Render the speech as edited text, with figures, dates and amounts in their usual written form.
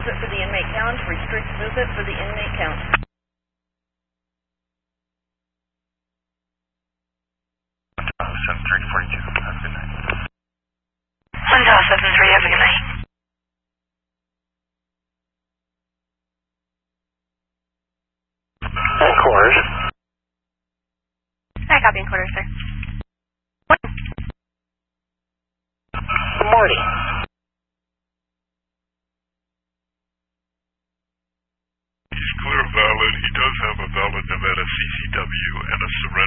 For the inmate count, restrict visit for the inmate count. 7342, have a good night. 1073, have a good night. And quarters. I copy in quarters, sir. Marty.